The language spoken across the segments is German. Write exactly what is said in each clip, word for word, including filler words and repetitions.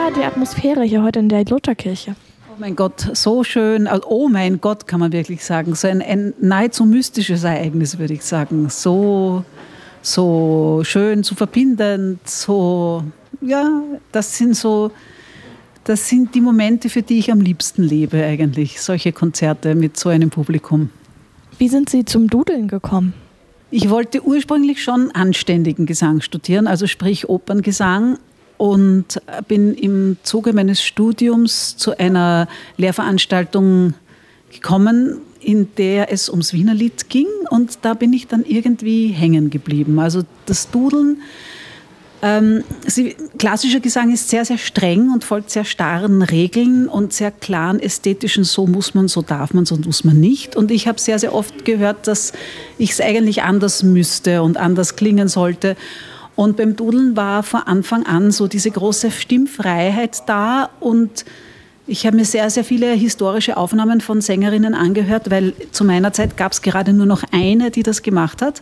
war die Atmosphäre hier heute in der Lutherkirche? Oh mein Gott, so schön. Oh mein Gott, kann man wirklich sagen. So ein, ein nahezu mystisches Ereignis, würde ich sagen. So, so schön, so verbindend, so, ja, das sind so, das sind die Momente, für die ich am liebsten lebe eigentlich. Solche Konzerte mit so einem Publikum. Wie sind Sie zum Dudeln gekommen? Ich wollte ursprünglich schon anständigen Gesang studieren, also sprich Operngesang. Und bin im Zuge meines Studiums zu einer Lehrveranstaltung gekommen, in der es ums Wienerlied ging. Und da bin ich dann irgendwie hängen geblieben. Also das Dudeln, ähm, sie, klassischer Gesang ist sehr, sehr streng und folgt sehr starren Regeln und sehr klaren ästhetischen, so muss man, so darf man, so muss man nicht. Und ich habe sehr, sehr oft gehört, dass ich es eigentlich anders müsste und anders klingen sollte. Und beim Dudeln war von Anfang an so diese große Stimmfreiheit da und ich habe mir sehr, sehr viele historische Aufnahmen von Sängerinnen angehört, weil zu meiner Zeit gab es gerade nur noch eine, die das gemacht hat.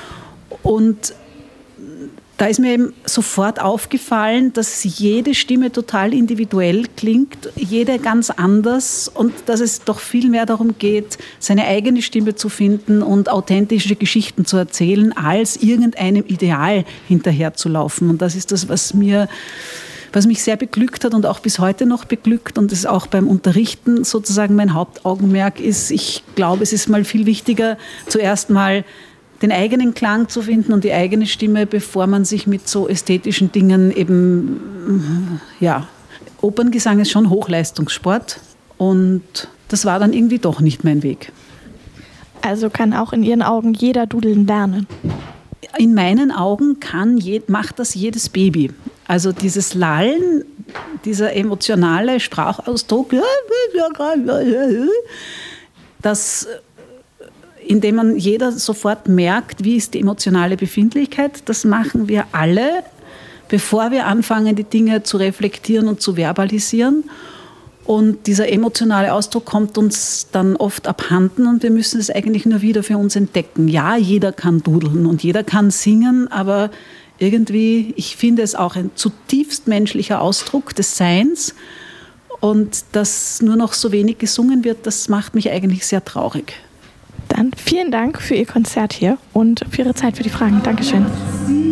Und da ist mir eben sofort aufgefallen, dass jede Stimme total individuell klingt, jede ganz anders und dass es doch viel mehr darum geht, seine eigene Stimme zu finden und authentische Geschichten zu erzählen, als irgendeinem Ideal hinterherzulaufen. Und das ist das, was mir, was mich sehr beglückt hat und auch bis heute noch beglückt und es auch beim Unterrichten sozusagen mein Hauptaugenmerk ist. Ich glaube, es ist mal viel wichtiger, zuerst mal den eigenen Klang zu finden und die eigene Stimme, bevor man sich mit so ästhetischen Dingen eben, ja, Operngesang ist schon Hochleistungssport und das war dann irgendwie doch nicht mein Weg. Also kann auch in Ihren Augen jeder dudeln lernen? In meinen Augen kann je, macht das jedes Baby. Also dieses Lallen, dieser emotionale Sprachausdruck, das indem man jeder sofort merkt, wie ist die emotionale Befindlichkeit. Das machen wir alle, bevor wir anfangen, die Dinge zu reflektieren und zu verbalisieren. Und dieser emotionale Ausdruck kommt uns dann oft abhanden und wir müssen es eigentlich nur wieder für uns entdecken. Ja, jeder kann dudeln und jeder kann singen, aber irgendwie, ich finde es auch ein zutiefst menschlicher Ausdruck des Seins. Und dass nur noch so wenig gesungen wird, das macht mich eigentlich sehr traurig. Dann vielen Dank für Ihr Konzert hier und für Ihre Zeit für die Fragen. Dankeschön.